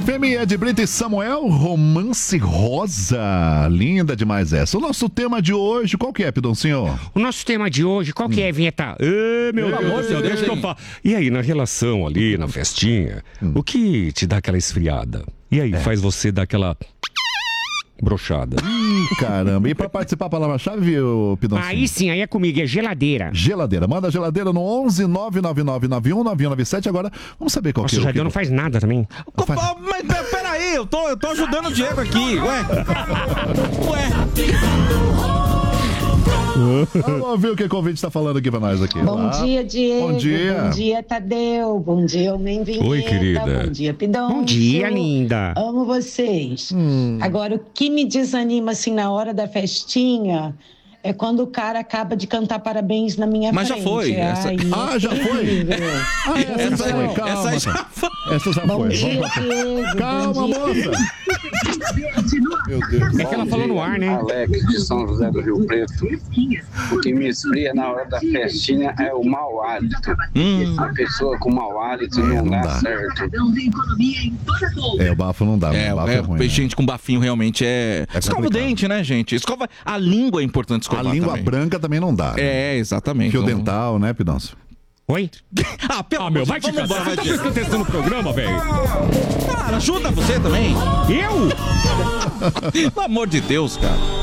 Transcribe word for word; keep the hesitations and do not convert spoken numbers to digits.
F M é de Brito e Samuel, Romance Rosa. Linda demais essa. O nosso tema de hoje, qual que é, Pidoncinho? O nosso tema de hoje, qual que é, Vinheta? Ê, meu Deus do céu, deixa que eu falar. E aí, na relação ali, na festinha, hum. o que te dá aquela esfriada? E aí, é. faz você dar aquela... brochada. Ih, caramba. E pra participar, a palavra-chave, Pidoncinho? Aí sim, aí é comigo, é geladeira. Geladeira. Manda a geladeira no onze nove nove nove nove um nove um nove sete. Agora, vamos saber qual Nossa, que é. O Jardel não faz nada também. Co faz... Mas peraí, eu tô, eu tô ajudando o Diego aqui. Ué. Ué. Vamos ver o que o convite está falando aqui pra nós aqui. Bom Lá. dia, Diego. Bom dia. Bom dia, Tadeu. Bom dia, Homem Vinheta. Oi, querida. Bom dia, Pidão. Bom dia, linda. Amo vocês. Hum. Agora, o que me desanima, assim, na hora da festinha... é quando o cara acaba de cantar parabéns na minha Mas frente. já foi. Essa... Ai, ah, já foi? Ah, essa, essa já foi. Calma. Essa já foi. Essa já bom foi. Dia, Diego. Calma, bom moça. Dia. Meu Deus. É que ela falou no ar, né? Alex de São José do Rio Preto. O que me esfria na hora da festinha é o mau hálito. Hum. A pessoa com mau hálito não, não dá, dá certo. É, o bafo não dá. É, o bafo é, é ruim, gente né? com bafinho realmente é... É escova o complicado. dente, né, gente? Escova... A língua é importante escovar A língua também. branca também não dá. Né? É, exatamente. Fio Não- dental, né, Pidoncio? Oi? Ah, pelo Ah, meu, vai te vamos cansar. embora, Você vai, tá Diego. prestando atenção no programa, velho? Cara, ajuda você também. Eu? Pelo amor de Deus, cara.